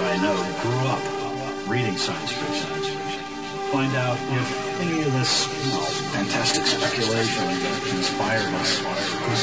I know grew up reading science fiction. Find out if any of this fantastic speculation that inspired us